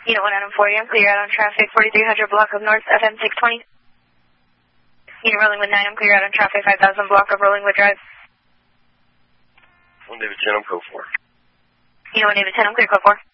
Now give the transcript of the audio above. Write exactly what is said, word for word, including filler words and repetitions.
Unit one Adam four, I'm clear out on traffic, forty-three hundred block of north, F M six twenty. Unit Rollingwood nine, I'm clear out on traffic, five thousand block of Rollingwood Drive. one David ten, I'm code four. Unit one David ten, I'm clear, code four.